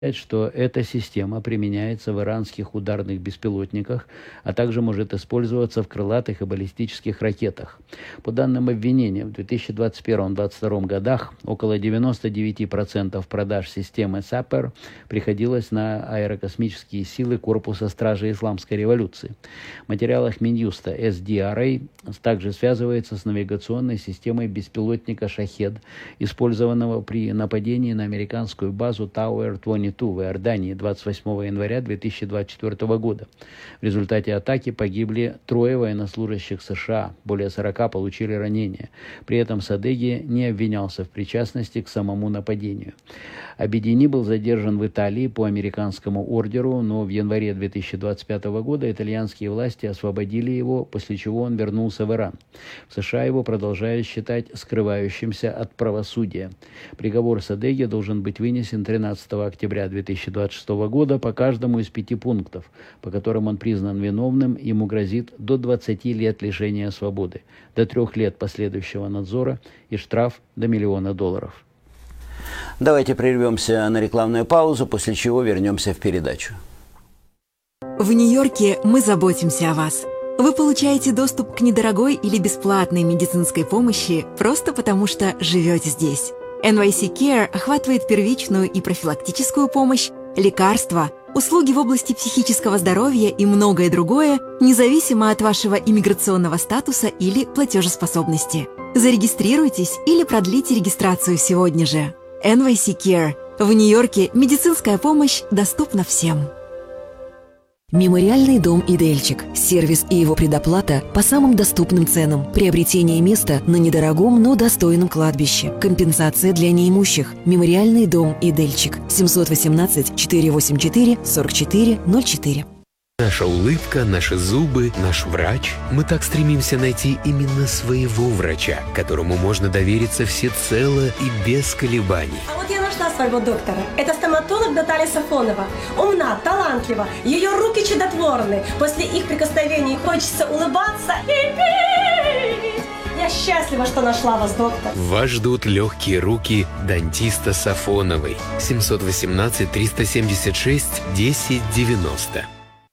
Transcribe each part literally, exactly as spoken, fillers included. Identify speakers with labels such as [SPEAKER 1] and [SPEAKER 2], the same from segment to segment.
[SPEAKER 1] что эта система применяется в иранских ударных беспилотниках, а также может использоваться в крылатых и баллистических ракетах. По данным обвинения, в две тысячи двадцать первом — две тысячи двадцать втором годах около девяноста девяти процентов продаж системы САПЕР приходилось на аэрокосмические силы Корпуса Стражи Исламской революции. В материалах Минюста эс ди ар эй также связывается с навигационной системой беспилотника «Шахед», использованного при нападении на американскую базу Тауэр двадцать два в Иордании двадцать восьмого января две тысячи двадцать четвёртого года. В результате атаки погибли трое военнослужащих США, более сорока получили ранения. При этом Садеги не обвинялся в причастности к самому нападению. Абедини был задержан в Италии по американскому ордеру, но в январе две тысячи двадцать пятого года итальянские власти освободили его, после чего он вернулся в Иран. В США его продолжают считать скрывающимся от правосудия. Приговор Садеги должен быть вынесен тринадцатого октября две тысячи двадцать шестого года по каждому из пяти пунктов, по которым он признан виновным. Ему грозит до двадцати лет лишения свободы, до трех лет последующего надзора и штраф до миллиона долларов.
[SPEAKER 2] Давайте прервемся на рекламную паузу, после чего вернемся в передачу.
[SPEAKER 3] В Нью-Йорке мы заботимся о вас. Вы получаете доступ к недорогой или бесплатной медицинской помощи просто потому, что живете здесь. эн вай си Care охватывает первичную и профилактическую помощь, лекарства, услуги в области психического здоровья и многое другое, независимо от вашего иммиграционного статуса или платежеспособности. Зарегистрируйтесь или продлите регистрацию сегодня же. эн вай си Care. В Нью-Йорке медицинская помощь доступна всем.
[SPEAKER 4] Мемориальный дом «Идельчик». Сервис и его предоплата по самым доступным ценам. Приобретение места на недорогом, но достойном кладбище. Компенсация для неимущих. Мемориальный дом «Идельчик». семьсот восемнадцать четыреста восемьдесят четыре сорок четыре ноль четыре.
[SPEAKER 5] Наша улыбка, наши зубы, наш врач. Мы так стремимся найти именно своего врача, которому можно довериться всецело и без колебаний.
[SPEAKER 6] А вот я нашла своего доктора. Это стоматолог Наталья Сафонова. Умна, талантлива, ее руки чудотворны. После их прикосновений хочется улыбаться и петь. Я счастлива, что нашла вас, доктор.
[SPEAKER 5] Вас ждут легкие руки дантиста Сафоновой. семьсот восемнадцать триста семьдесят шесть десять девяносто.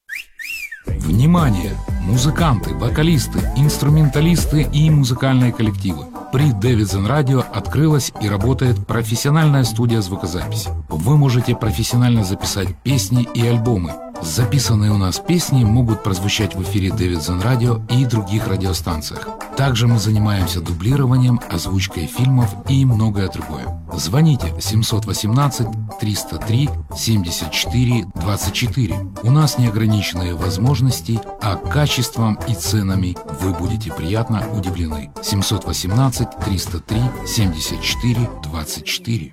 [SPEAKER 7] Внимание! Музыканты, вокалисты, инструменталисты и музыкальные коллективы. При Davidson Radio открылась и работает профессиональная студия звукозаписи. Вы можете профессионально записать песни и альбомы. Записанные у нас песни могут прозвучать в эфире Davidson Radio и других радиостанциях. Также мы занимаемся дублированием, озвучкой фильмов и многое другое. Звоните семьсот восемнадцать триста три семьдесят четыре двадцать четыре. У нас неограниченные возможности, а качеством и ценами вы будете приятно удивлены. семьсот восемнадцать триста три семьдесят четыре двадцать четыре.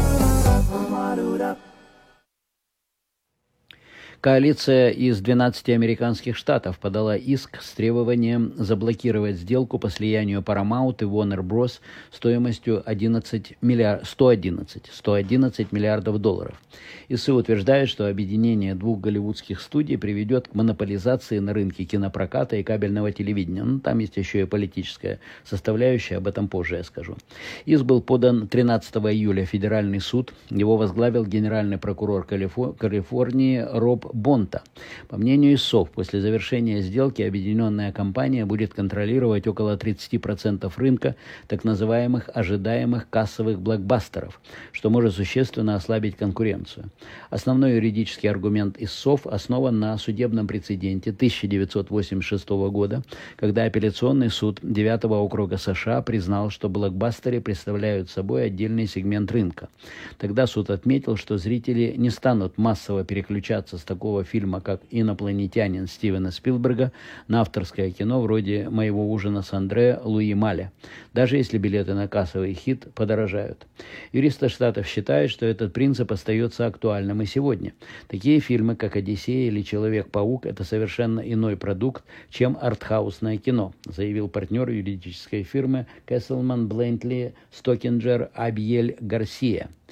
[SPEAKER 1] Коалиция из двенадцати американских штатов подала иск с требованием заблокировать сделку по слиянию Paramount и Warner Bros. Стоимостью одиннадцать миллиардов, сто одиннадцать, сто одиннадцать миллиардов долларов. ИСы утверждают, что объединение двух голливудских студий приведет к монополизации на рынке кинопроката и кабельного телевидения. Ну, там есть еще и политическая составляющая, об этом позже я скажу. Иск был подан тринадцатого июля в федеральный суд. Его возглавил генеральный прокурор Калифорнии Роб Бонта. По мнению ИСов, после завершения сделки объединенная компания будет контролировать около тридцати процентов рынка так называемых ожидаемых кассовых блокбастеров, что может существенно ослабить конкуренцию. Основной юридический аргумент ИСов основан на судебном прецеденте тысяча девятьсот восемьдесят шестого года, когда апелляционный суд девятого округа США признал, что блокбастеры представляют собой отдельный сегмент рынка. Тогда суд отметил, что зрители не станут массово переключаться с такого фильма, как «Инопланетянин» Стивена Спилберга, на авторское кино вроде «Моего ужина с Андре» Луи Маля, даже если билеты на кассовый хит подорожают. Юристы штатов считают, что этот принцип остается актуальным и сегодня. Такие фильмы, как «Одиссея» или «Человек-паук» — это совершенно иной продукт, чем артхаусное кино, заявил партнер юридической фирмы Кэсселман Блентли Стокинджер Абьель Гарсия.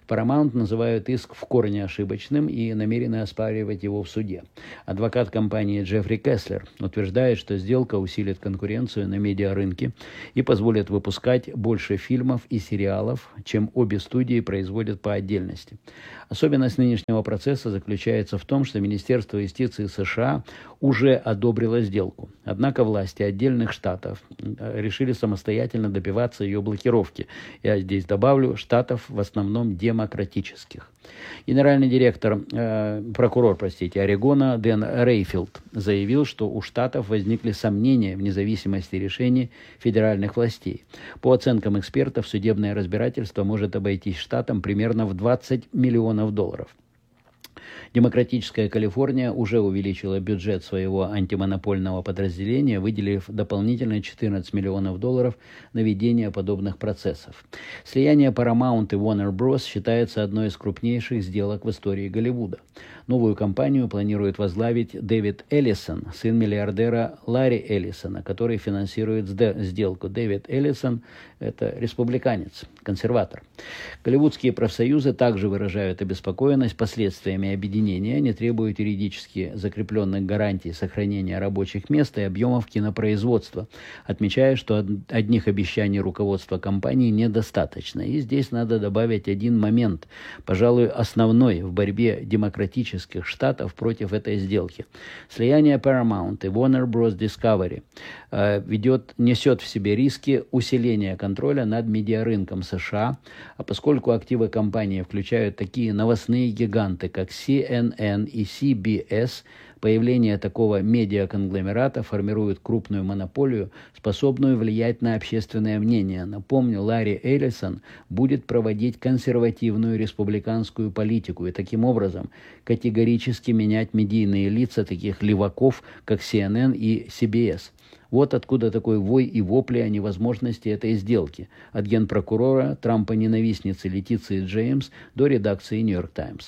[SPEAKER 1] Paramount называют иск в корне ошибочным и намерены оспаривать его в суде. Адвокат компании Джеффри Кеслер утверждает, что сделка усилит конкуренцию на медиарынке и позволит выпускать больше фильмов и сериалов, чем обе студии производят по отдельности. Особенность нынешнего процесса заключается в том, что Министерство юстиции США уже одобрило сделку. Однако власти отдельных штатов решили самостоятельно добиваться ее блокировки. Я здесь добавлю, штатов в основном демократических. Генеральный директор, э, прокурор, простите, Орегона Дэн Рейфилд заявил, что у штатов возникли сомнения в независимости решений федеральных властей. По оценкам экспертов, судебное разбирательство может обойтись штатам примерно в двадцать миллионов долларов. Демократическая Калифорния уже увеличила бюджет своего антимонопольного подразделения, выделив дополнительные четырнадцать миллионов долларов на ведение подобных процессов. Слияние Paramount и Warner Bros. Считается одной из крупнейших сделок в истории Голливуда. Новую компанию планирует возглавить Дэвид Эллисон, сын миллиардера Ларри Эллисона, который финансирует сделку. Дэвид Эллисон – это республиканец, консерватор. Голливудские профсоюзы также выражают обеспокоенность последствиями объединения, не требуют юридически закрепленных гарантий сохранения рабочих мест и объемов кинопроизводства, отмечая, что одних обещаний руководства компании недостаточно. И здесь надо добавить один момент, пожалуй, основной в борьбе демократических штатов против этой сделки. Слияние Paramount и Warner Bros. Discovery э, ведет, несет в себе риски усиления контроля над медиарынком США, а поскольку активы компании включают такие новостные гиганты, как си эн эн и си би эс, появление такого медиаконгломерата формирует крупную монополию, способную влиять на общественное мнение. Напомню, Ларри Эллисон будет проводить консервативную республиканскую политику и таким образом категорически менять медийные лица таких леваков, как си эн эн и си би эс. Вот откуда такой вой и вопли о невозможности этой сделки. От генпрокурора, Трампа-ненавистницы Летиции Джеймс до редакции «Нью-Йорк Таймс».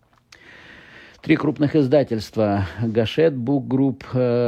[SPEAKER 1] Три крупных издательства Gachette Book Group,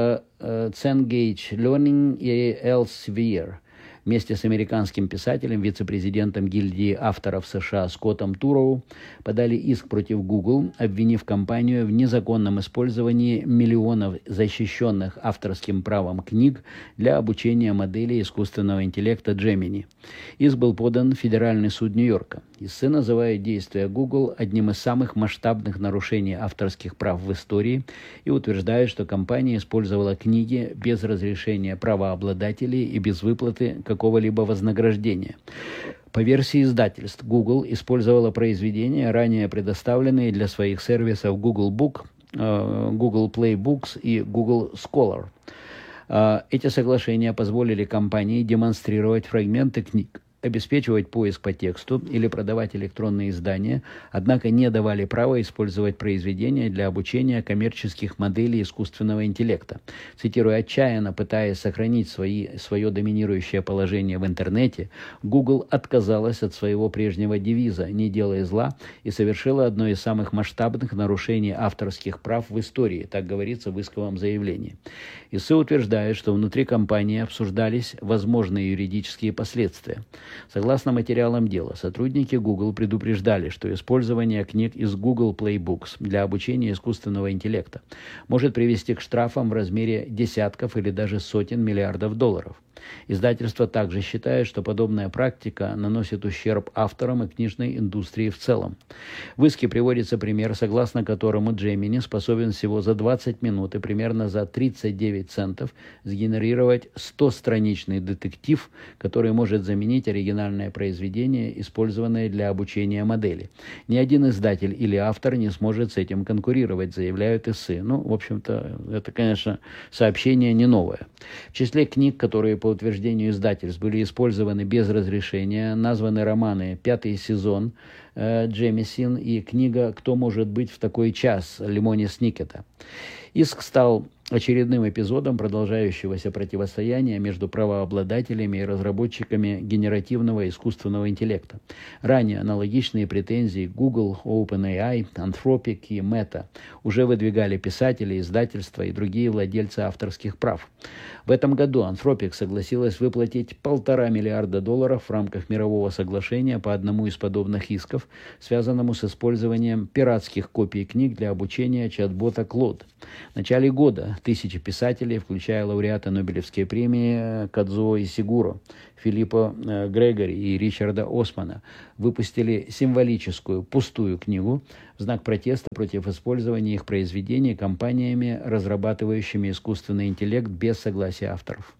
[SPEAKER 1] Cengage Learning и Elsevier вместе с американским писателем, вице-президентом гильдии авторов США Скоттом Туроу подали иск против Google, обвинив компанию в незаконном использовании миллионов защищенных авторским правом книг для обучения модели искусственного интеллекта Gemini. Иск был подан в Федеральный суд Нью-Йорка. Истцы называют действия Google одним из самых масштабных нарушений авторских прав в истории и утверждают, что компания использовала книги без разрешения правообладателей и без выплаты какого-либо вознаграждения. По версии издательств, Google использовала произведения, ранее предоставленные для своих сервисов Google Book, Google Play Books и Google Scholar. Эти соглашения позволили компании демонстрировать фрагменты книг, обеспечивать поиск по тексту или продавать электронные издания, однако не давали права использовать произведения для обучения коммерческих моделей искусственного интеллекта. Цитируя, отчаянно пытаясь сохранить свои, свое доминирующее положение в интернете, Google отказалась от своего прежнего девиза «Не делай зла» и совершила одно из самых масштабных нарушений авторских прав в истории, так говорится в исковом заявлении. Истцы утверждают, что внутри компании обсуждались возможные юридические последствия. Согласно материалам дела, сотрудники Google предупреждали, что использование книг из Google Play Books для обучения искусственного интеллекта может привести к штрафам в размере десятков или даже сотен миллиардов долларов. Издательство также считает, что подобная практика наносит ущерб авторам и книжной индустрии в целом. В иске приводится пример, согласно которому Gemini способен всего за двадцать минут и примерно за тридцать девять центов сгенерировать стостраничный детектив, который может заменить оригинальное произведение, использованное для обучения модели. Ни один издатель или автор не сможет с этим конкурировать, заявляют истцы. Ну, в общем-то, это, конечно, сообщение не новое. В числе книг, которые по утверждению издательств были использованы без разрешения, названы романы «Пятый сезон» э, Джемисин и книга «Кто может быть в такой час» Лемони Сникета. Иск стал очередным эпизодом продолжающегося противостояния между правообладателями и разработчиками генеративного искусственного интеллекта. Ранее аналогичные претензии Google, OpenAI, Anthropic и Meta уже выдвигали писатели, издательства и другие владельцы авторских прав. В этом году Anthropic согласилась выплатить полтора миллиарда долларов в рамках мирового соглашения по одному из подобных исков, связанному с использованием пиратских копий книг для обучения чат-бота Claude. В начале года тысячи писателей, включая лауреата Нобелевской премии Кадзуо Исигуро, Филиппа Грегори и Ричарда Османа, выпустили символическую пустую книгу в знак протеста против использования их произведений компаниями, разрабатывающими искусственный интеллект без согласия авторов.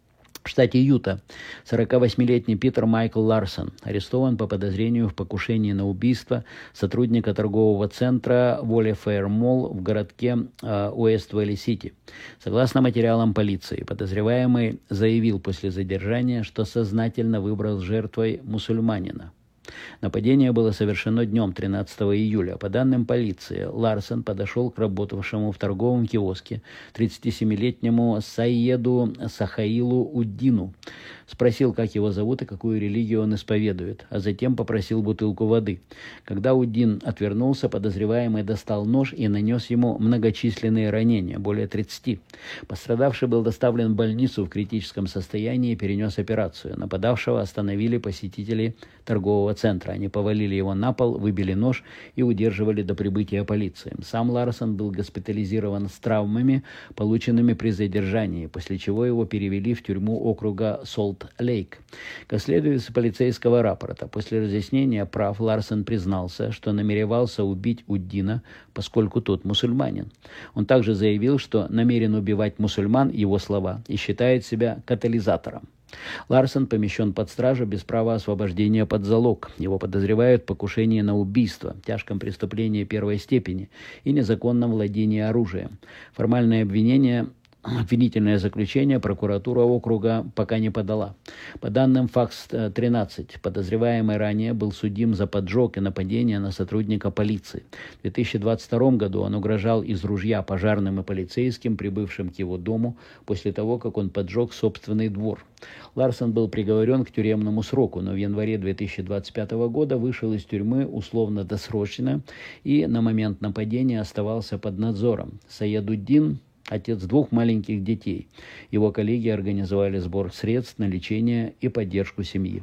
[SPEAKER 1] В штате Юта сорокавосьмилетний Питер Майкл Ларсон арестован по подозрению в покушении на убийство сотрудника торгового центра Volley Fair Mall в городке э, Уэст Вэлли-Сити. Согласно материалам полиции, подозреваемый заявил после задержания, что сознательно выбрал жертвой мусульманина. Нападение было совершено днем тринадцатого июля. По данным полиции, Ларсон подошел к работавшему в торговом киоске тридцатисемилетнему Саеду Сахаилу Уддину, спросил, как его зовут и какую религию он исповедует, а затем попросил бутылку воды. Когда Уддин отвернулся, подозреваемый достал нож и нанес ему многочисленные ранения, более тридцати. Пострадавший был доставлен в больницу в критическом состоянии и перенес операцию. Нападавшего остановили посетители торгового центра. Они повалили его на пол, выбили нож и удерживали до прибытия полиции. Сам Ларсон был госпитализирован с травмами, полученными при задержании, после чего его перевели в тюрьму округа Солт-Лейк. Как следует из полицейского рапорта, после разъяснения прав Ларсон признался, что намеревался убить Уддина, поскольку тот мусульманин. Он также заявил, что намерен убивать мусульман, его слова, и считает себя катализатором. Ларсон помещен под стражу без права освобождения под залог. Его подозревают в покушении на убийство, тяжком преступлении первой степени и незаконном владении оружием. Формальное обвинение Обвинительное заключение прокуратура округа пока не подала. По данным факс тринадцать, подозреваемый ранее был судим за поджог и нападение на сотрудника полиции. В две тысячи двадцать втором году он угрожал из ружья пожарным и полицейским, прибывшим к его дому, после того, как он поджег собственный двор. Ларсон был приговорен к тюремному сроку, но в январе две тысячи двадцать пятого года вышел из тюрьмы условно-досрочно и на момент нападения оставался под надзором. Саедуддин – отец двух маленьких детей. Его коллеги организовали сбор средств на лечение и поддержку семьи.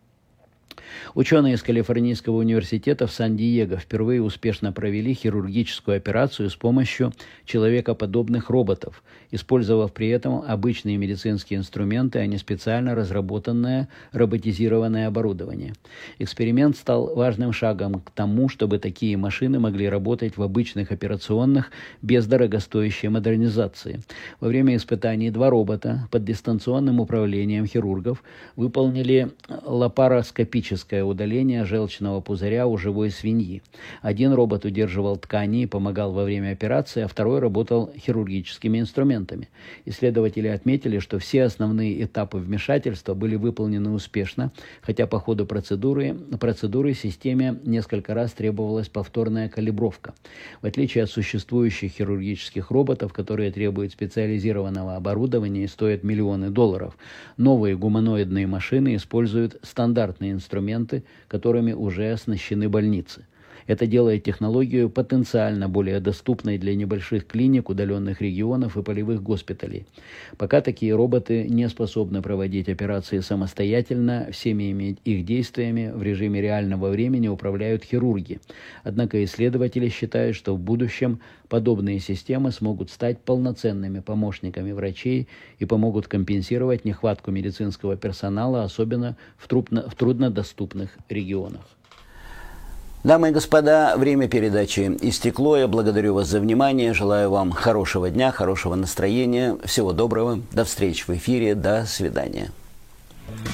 [SPEAKER 1] Ученые из Калифорнийского университета в Сан-Диего впервые успешно провели хирургическую операцию с помощью человекоподобных роботов, использовав при этом обычные медицинские инструменты, а не специально разработанное роботизированное оборудование. Эксперимент стал важным шагом к тому, чтобы такие машины могли работать в обычных операционных без дорогостоящей модернизации. Во время испытаний два робота под дистанционным управлением хирургов выполнили лапароскопическое удаление желчного пузыря у живой свиньи. Один робот удерживал ткани и помогал во время операции, а второй работал хирургическими инструментами. Исследователи отметили, что все основные этапы вмешательства были выполнены успешно, хотя по ходу процедуры, процедуры системе несколько раз требовалась повторная калибровка. В отличие от существующих хирургических роботов, которые требуют специализированного оборудования и стоят миллионы долларов, новые гуманоидные машины используют стандартные инструменты, которыми уже оснащены больницы. Это делает технологию потенциально более доступной для небольших клиник, удаленных регионов и полевых госпиталей. Пока такие роботы не способны проводить операции самостоятельно, всеми их действиями в режиме реального времени управляют хирурги. Однако исследователи считают, что в будущем подобные системы смогут стать полноценными помощниками врачей и помогут компенсировать нехватку медицинского персонала, особенно в, трудно, в труднодоступных регионах.
[SPEAKER 2] Дамы и господа, время передачи истекло. Я благодарю вас за внимание. Желаю вам хорошего дня, хорошего настроения. Всего доброго. До встречи в эфире. До свидания.